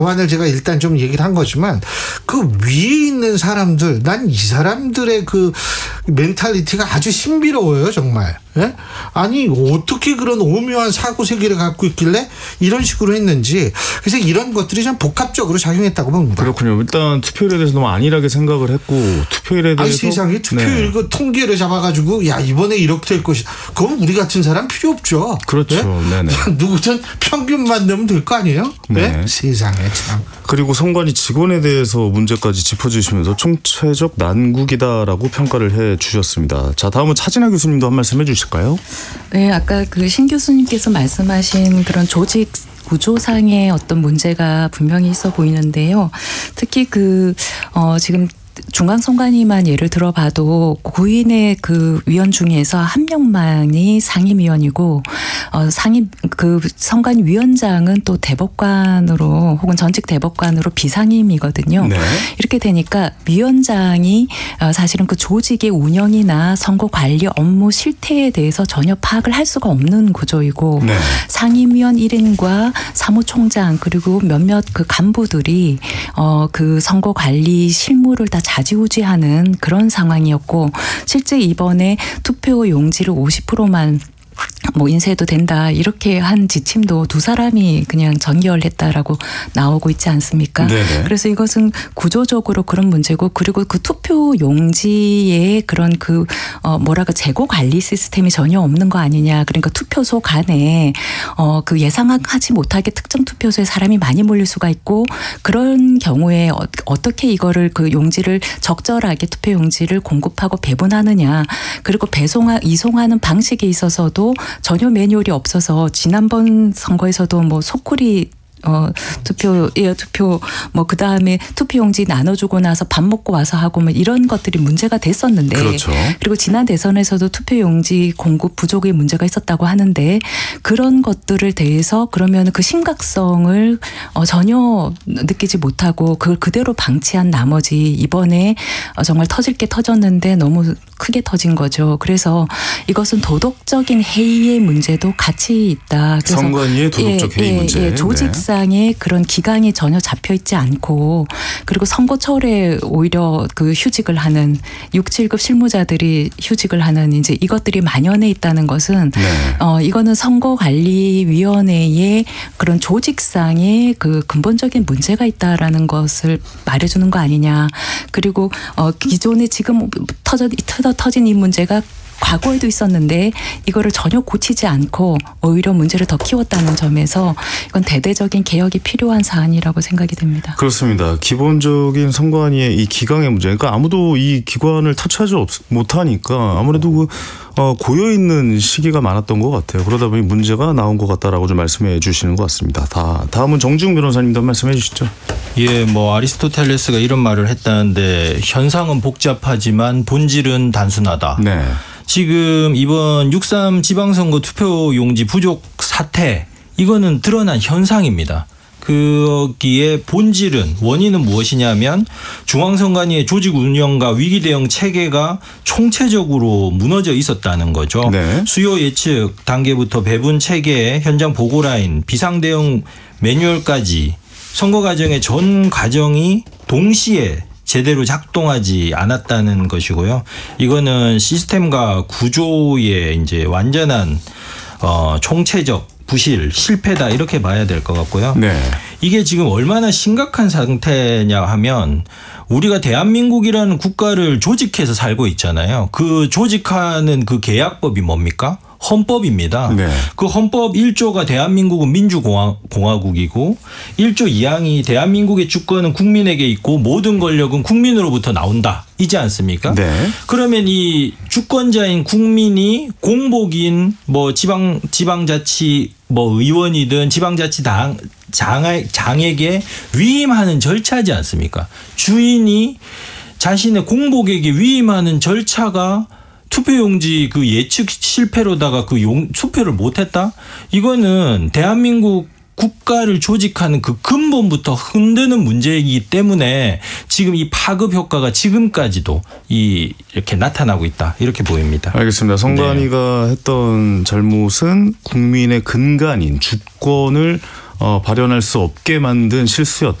법안을 제가 일단 좀 얘기를 한 거지만 그 위에 있는 사람들, 난 이 사람들의 그 멘탈리티가 아주 신비로워요, 정말. 예? 아니 어떻게 그런 오묘한 사고 세계를 갖고 있길래 이런 식으로 했는지. 그래서 이런 것들이 좀 복합적으로 작용했다고 봅니다. 그렇군요. 일단 투표율에 대해서 너무 안일하게 생각을 했고 투표율에 대해서 세상에 투표율 네. 그 통계를 잡아가지고 야 이번에 이렇게 될 것이다. 그럼 우리 같은 사람 필요 없죠. 그렇죠. 네? 누구든 평균만 내면 될 거 아니에요? 네. 네? 세상에 참. 그리고 선관위 직원에 대해서 문제까지 짚어주시면서 총체적 난국이다라고 평가를 해주셨습니다. 자, 다음은 차진아 교수님도 한 말씀 해주실까요? 네, 아까 그 신 교수님께서 말씀하신 그런 조직 구조상의 어떤 문제가 분명히 있어 보이는데요. 특히 지금 중앙선관위만 예를 들어봐도 9인의 그 위원 중에서 한 명만이 상임위원이고 선관위 위원장은 또 대법관으로 혹은 전직 대법관으로 비상임이거든요. 네. 이렇게 되니까 위원장이 사실은 그 조직의 운영이나 선거 관리 업무 실태에 대해서 전혀 파악을 할 수가 없는 구조이고 네. 상임위원 1인과 사무총장 그리고 몇몇 그 간부들이 그 선거 관리 실무를 다 좌지우지하는 그런 상황이었고 실제 이번에 투표 용지를 50%만 인쇄해도 된다 이렇게 한 지침도 두 사람이 그냥 전결했다라고 나오고 있지 않습니까? 네네. 그래서 이것은 구조적으로 그런 문제고 그리고 그 투표 용지에 그런 재고 관리 시스템이 전혀 없는 거 아니냐. 그러니까 투표소 간에 그 예상하지 못하게 특정 투표소에 사람이 많이 몰릴 수가 있고 그런 경우에 어떻게 이거를 그 용지를 적절하게 투표 용지를 공급하고 배분하느냐. 그리고 이송하는 방식에 있어서도 전혀 매뉴얼이 없어서 지난번 선거에서도 소쿠리 투표 그다음에 투표용지 나눠주고 나서 밥 먹고 와서 하고 이런 것들이 문제가 됐었는데 그렇죠. 그리고 지난 대선에서도 투표용지 공급 부족의 문제가 있었다고 하는데 그런 것들을 대해서 그러면 그 심각성을 전혀 느끼지 못하고 그걸 그대로 방치한 나머지 이번에 정말 터질 게 터졌는데 너무 크게 터진 거죠. 그래서 이것은 도덕적인 해이의 문제도 같이 있다. 그래서 선관위의 도덕적 해이 문제. 조직상의 그런 기강이 전혀 잡혀 있지 않고 그리고 선거철에 오히려 그 휴직을 하는 6, 7급 실무자들이 휴직을 하는 이제 이것들이 만연해 있다는 것은 이거는 선거관리위원회의 그런 조직상의 그 근본적인 문제가 있다라는 것을 말해주는 거 아니냐. 그리고 기존에 지금 터진 이 문제가 과거에도 있었는데 이거를 전혀 고치지 않고 오히려 문제를 더 키웠다는 점에서 이건 대대적인 개혁이 필요한 사안이라고 생각이 됩니다. 그렇습니다. 기본적인 선관위의 이 기강의 문제. 그러니까 아무도 이 기관을 터치하지 못하니까 아무래도 고여 있는 시기가 많았던 것 같아요. 그러다 보니 문제가 나온 것 같다라고 좀 말씀해 주시는 것 같습니다. 다음은 정지웅 변호사님도 말씀해 주시죠. 예, 아리스토텔레스가 이런 말을 했다는데 현상은 복잡하지만 본질은 단순하다. 네. 지금 이번 6.3 지방선거 투표용지 부족 사태 이거는 드러난 현상입니다. 거기에 본질은 원인은 무엇이냐면 중앙선관위의 조직 운영과 위기 대응 체계가 총체적으로 무너져 있었다는 거죠. 네. 수요 예측 단계부터 배분 체계, 현장 보고 라인, 비상 대응 매뉴얼까지 선거 과정의 전 과정이 동시에 제대로 작동하지 않았다는 것이고요. 이거는 시스템과 구조의 이제 완전한 총체적 부실, 실패다 이렇게 봐야 될 것 같고요. 네. 이게 지금 얼마나 심각한 상태냐 하면 우리가 대한민국이라는 국가를 조직해서 살고 있잖아요. 그 조직하는 그 계약법이 뭡니까? 헌법입니다. 네. 그 헌법 1조가 대한민국은 민주공화국이고 1조 2항이 대한민국의 주권은 국민에게 있고 모든 권력은 국민으로부터 나온다. 이지 않습니까? 네. 그러면 이 주권자인 국민이 공복인 지방자치 의원이든 지방자치당 장에게 위임하는 절차지 않습니까? 주인이 자신의 공복에게 위임하는 절차가 투표용지 그 예측 실패로다가 투표를 못했다? 이거는 대한민국 국가를 조직하는 그 근본부터 흔드는 문제이기 때문에 지금 이 파급 효과가 지금까지도 이렇게 나타나고 있다. 이렇게 보입니다. 알겠습니다. 선관위가 했던 잘못은 국민의 근간인 주권을 발현할 수 없게 만든 실수였다.